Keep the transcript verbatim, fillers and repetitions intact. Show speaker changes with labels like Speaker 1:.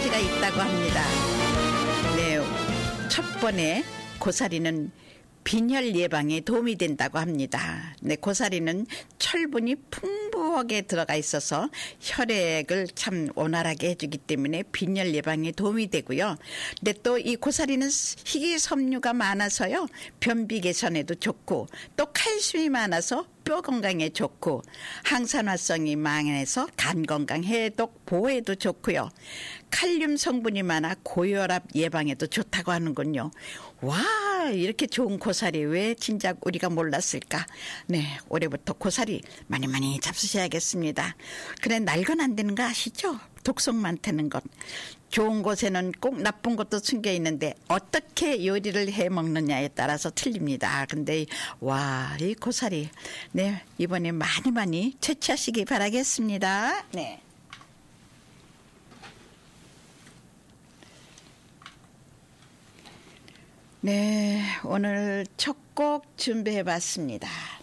Speaker 1: 가지가 있다고 합니다. 네, 첫 번에 고사리는 빈혈 예방에 도움이 된다고 합니다. 네, 고사리는 철분이 풍부하게 들어가 있어서 혈액을 참 원활하게 해주기 때문에 빈혈 예방에 도움이 되고요. 근데 또 이 고사리는 희귀섬유가 많아서요, 변비 개선에도 좋고, 또 칼슘이 많아서 뼈 건강에 좋고, 항산화성이 많아서 간 건강 해독 보호에도 좋고요. 칼륨 성분이 많아 고혈압 예방에도 좋다고 하는군요. 와, 이렇게 좋은 고사리 왜 진작 우리가 몰랐을까? 네, 올해부터 고사리 많이 많이 잡수셔야겠습니다. 그래, 날건 안 되는 거 아시죠? 독성 많다는 것. 좋은 곳에는 꼭 나쁜 것도 숨겨 있는데 어떻게 요리를 해 먹느냐에 따라서 틀립니다. 근데 와, 이 고사리, 네, 이번에 많이 많이 채취하시기 바라겠습니다. 네. 네, 오늘 첫 곡 준비해 봤습니다.